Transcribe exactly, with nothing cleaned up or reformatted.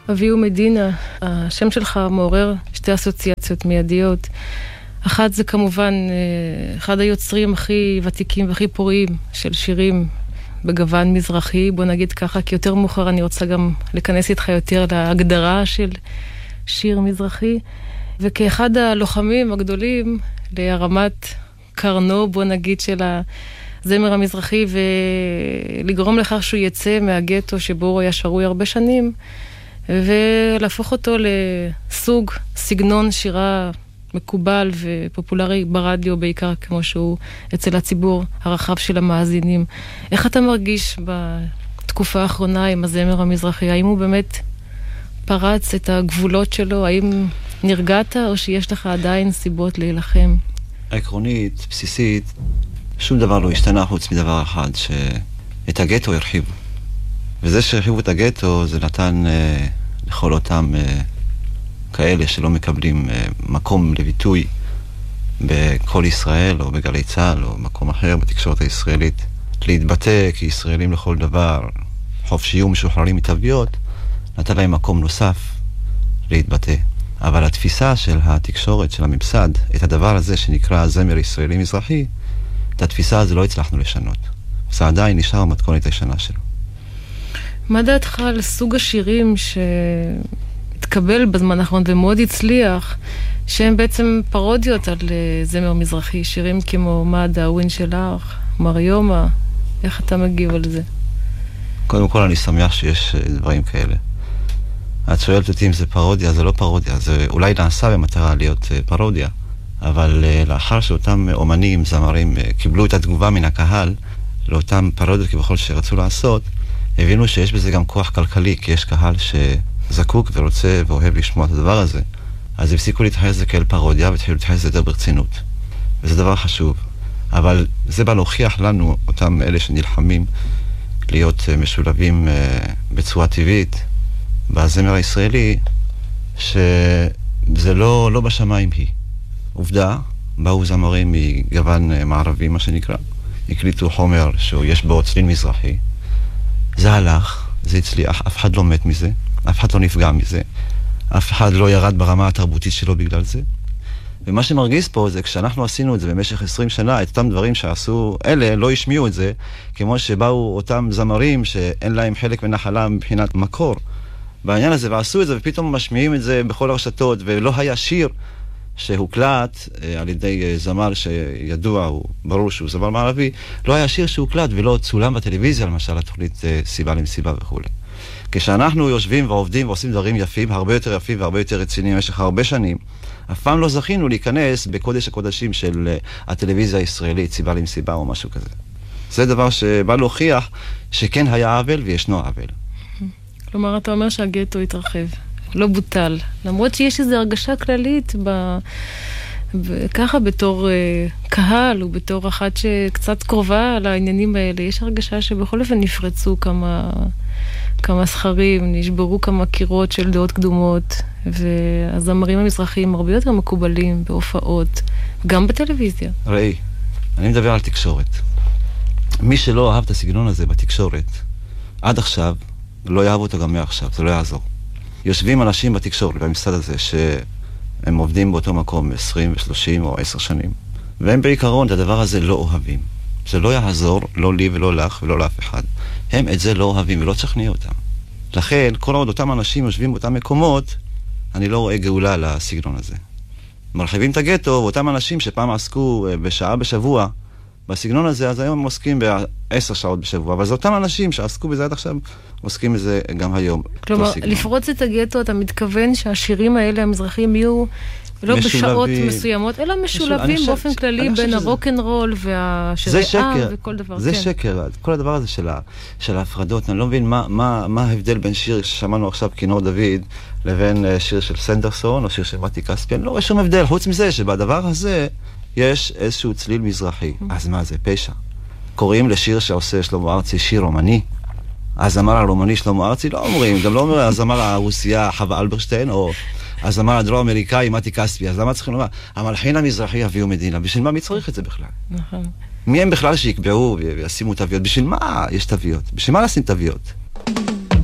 אביהו מדינה, השם שלך מעורר שתי אסוציאציות מיידיות. אחת זה כמובן אחד היוצרים הכי ותיקים והכי פוריים של שירים בגוון מזרחי, בוא נגיד ככה, כי יותר מאוחר אני רוצה גם לכנס איתך יותר להגדרה של שיר מזרחי, וכאחד הלוחמים הגדולים להרמת קרנו, בוא נגיד, של הזמר המזרחי, ולגרום לכך שהוא יצא מהגטו שבו הוא היה שרוי הרבה שנים, ולהפוך אותו לסוג, סגנון שירה מקובל ופופולרי ברדיו, בעיקר כמו שהוא אצל הציבור הרחב של המאזינים. איך אתה מרגיש בתקופה האחרונה עם הזמר המזרחי? האם הוא באמת פרץ את הגבולות שלו? האם נרגעת או שיש לך עדיין סיבות להילחם? עקרונית, בסיסית, שום דבר לא השתנה חוץ מדבר אחד, שאת הגטו הרחיבו. וזה שהרחיבו את הגטו זה נתן אה, לכל אותם אה, כאלה שלא מקבלים אה, מקום לביטוי בכל ישראל או בגלי צהל או מקום אחר בתקשורת הישראלית, להתבטא כישראלים לכל דבר, חופשיים משוחררים מתוויות, נתן להם מקום נוסף להתבטא. אבל התפיסה של התקשורת, של הממסד, את הדבר הזה שנקרא זמר ישראלי מזרחי, את התפיסה הזו לא הצלחנו לשנות. זה עדיין נשאר המתכונת הישנה שלו. מה דעתך על סוג השירים שהתקבל בזמן האחרון ומאוד הצליח, שהם בעצם פרודיות על זמר מזרחי, שירים כמו מה דאווין שלך, מריומה, איך אתה מגיב על זה? קודם כל אני שמח שיש דברים כאלה. את שואלת אותי אם זה פרודיה, זה לא פרודיה, זה אולי נעשה במטרה להיות פרודיה, אבל לאחר שאותם אומנים, זמרים, קיבלו את התגובה מן הקהל לאותם פרודיות כבכל שרצו לעשות, הבינו שיש בזה גם כוח כלכלי, כי יש קהל שזקוק ורוצה ואוהב לשמוע את הדבר הזה. אז הפסיקו להתייחס לזה כאל פרודיה והתחילו להתייחס לזה יותר ברצינות. וזה דבר חשוב. אבל זה בא להוכיח לנו, אותם אלה שנלחמים, להיות משולבים בצורה טבעית בזמר הישראלי, שזה לא, לא בשמיים היא. עובדה, באו זמרים מגוון מערבי, מה שנקרא. הקליטו חומר שיש בו צליל מזרחי. זה הלך, זה הצליח, אף אחד לא מת מזה, אף אחד לא נפגע מזה, אף אחד לא ירד ברמה התרבותית שלו בגלל זה. ומה שמרגיז פה זה כשאנחנו עשינו את זה במשך עשרים שנה, את אותם דברים שעשו אלה, לא השמיעו את זה, כמו שבאו אותם זמרים שאין להם חלק ונחלה מבחינת מקור בעניין הזה, ועשו את זה, ופתאום משמיעים את זה בכל הרשתות, ולא היה שיר שהוקלט אה, על ידי זמר שידוע, הוא ברור שהוא זמר מערבי, לא היה שיר שהוקלט ולא צולם בטלוויזיה, למשל התוכנית אה, סיבה למסיבה וכו'. כשאנחנו יושבים ועובדים ועושים דברים יפים, הרבה יותר יפים והרבה יותר רציניים במשך הרבה שנים, אף פעם לא זכינו להיכנס בקודש הקודשים של אה, הטלוויזיה הישראלית, סיבה למסיבה או משהו כזה. זה דבר שבא להוכיח שכן היה עוול וישנו עוול. כלומר, אתה אומר שהגטו התרחב. לא בוטל. למרות שיש איזו הרגשה כללית ב... ב... ככה בתור uh, קהל או בתור אחת שקצת קרובה לעניינים האלה, יש הרגשה שבכל אופן נפרצו כמה, כמה סחרים, נשברו כמה קירות של דעות קדומות, והזמרים המזרחיים הרבה יותר מקובלים בהופעות, גם בטלוויזיה. ראי, אני מדבר על תקשורת. מי שלא אהב את הסגנון הזה בתקשורת, עד עכשיו, לא יאהב אותו גם מעכשיו, זה לא יעזור. יושבים אנשים בתקשורת, בממסד הזה, שהם עובדים באותו מקום עשרים ושלושים או עשר שנים, והם בעיקרון את הדבר הזה לא אוהבים. זה לא יעזור, לא לי ולא לך ולא לאף אחד. הם את זה לא אוהבים ולא תשכנע אותם. לכן, כל עוד אותם אנשים יושבים באותם מקומות, אני לא רואה גאולה לסגנון הזה. מרחיבים את הגטו, ואותם אנשים שפעם עסקו בשעה בשבוע, בסגנון הזה, אז היום הם עוסקים בעשר שעות בשבוע, אבל זה אותם אנשים שעסקו בזה עד עכשיו, עוסקים בזה גם היום. כלומר, לפרוץ את הגטו, אתה מתכוון שהשירים האלה המזרחיים יהיו לא בשעות מסוימות, אלא משולבים באופן כללי בין הרוק'נ'רול והשירה וכל דבר. זה שקר, כל הדבר הזה של ההפרדות, אני לא מבין מה ההבדל בין שיר ששמענו עכשיו כינור דוד, לבין שיר של סנדרסון או שיר של מתי כספיאן, לא יש שום הבדל, חוץ מזה שבדבר הזה יש איזשהו צליל מזרחי. אז מה זה? פשע. קוראים לשיר שעושה שלמה ארצי שיר אומני. הזמר הרומני שלמה ארצי לא אומרים, גם לא אומר הזמר הרוסיה חווה אלברשטיין, או הזמר הדרום אמריקאי מתי כספי. אז למה צריכים לומר? המלחין המזרחי אביהו מדינה. בשביל מה מי צריך את זה בכלל? נכון. מי הם בכלל שיקבעו וישימו תוויות? בשביל מה יש תוויות? בשביל מה לשים תוויות?